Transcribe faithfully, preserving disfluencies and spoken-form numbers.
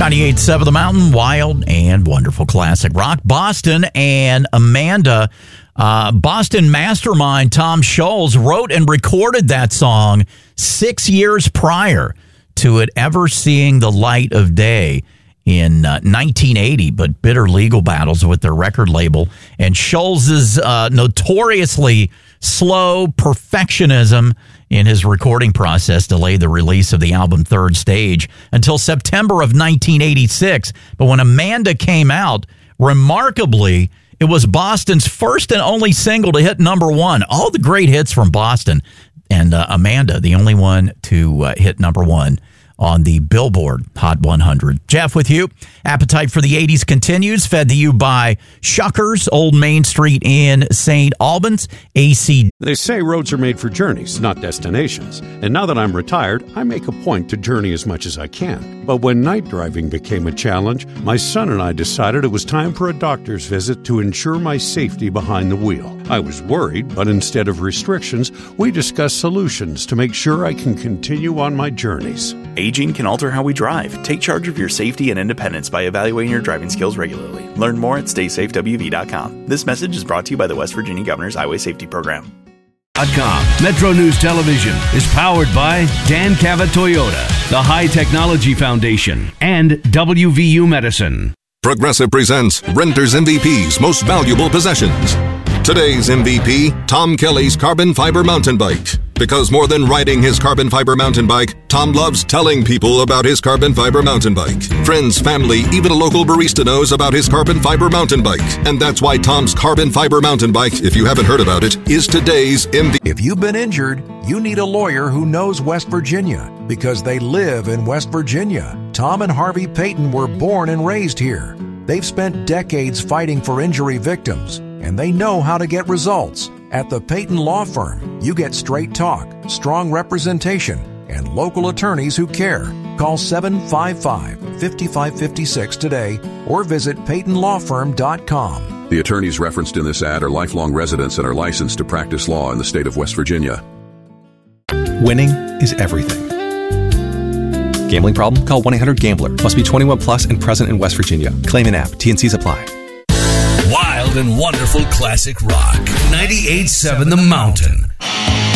ninety-eight point seven The Mountain, wild and wonderful classic rock. Boston and Amanda, uh, Boston mastermind Tom Scholz wrote and recorded that song six years prior to it ever seeing the light of day in uh, nineteen eighty, but bitter legal battles with their record label and Scholz's uh, notoriously slow perfectionism in his recording process delayed the release of the album Third Stage until September of nineteen eighty-six. But when Amanda came out, remarkably, it was Boston's first and only single to hit number one. All the great hits from Boston, and uh, Amanda, the only one to uh, hit number one on the Billboard Hot one hundred. Jeff with you. Appetite for the eighties continues. Fed to you by Shuckers, Old Main Street in Saint Albans. A C. They say roads are made for journeys, not destinations. And now that I'm retired, I make a point to journey as much as I can. But when night driving became a challenge, my son and I decided it was time for a doctor's visit to ensure my safety behind the wheel. I was worried, but instead of restrictions, we discussed solutions to make sure I can continue on my journeys. Aging can alter how we drive. Take charge of your safety and independence by evaluating your driving skills regularly. Learn more at stay safe w v dot com. This message is brought to you by the West Virginia Governor's Highway Safety Program. Metro News Television is powered by Dan Cavett Toyota, the High Technology Foundation, and W V U Medicine. Progressive presents Renter's M V P's Most Valuable Possessions. Today's M V P, Tom Kelly's carbon fiber mountain bike. Because more than riding his carbon fiber mountain bike, Tom loves telling people about his carbon fiber mountain bike. Friends, family, even a local barista knows about his carbon fiber mountain bike. And that's why Tom's carbon fiber mountain bike, if you haven't heard about it, is today's M V P. If you've been injured, you need a lawyer who knows West Virginia because they live in West Virginia. Tom and Harvey Payton were born and raised here. They've spent decades fighting for injury victims, and they know how to get results. At the Payton Law Firm, you get straight talk, strong representation, and local attorneys who care. Call seven five five, five five five six today or visit payton law firm dot com. The attorneys referenced in this ad are lifelong residents and are licensed to practice law in the state of West Virginia. Winning is everything. Gambling problem? Call one eight hundred gambler. Must be twenty-one plus and present in West Virginia. Claim an app. T and Cs apply. Wild and wonderful classic rock. ninety-eight point seven The Mountain.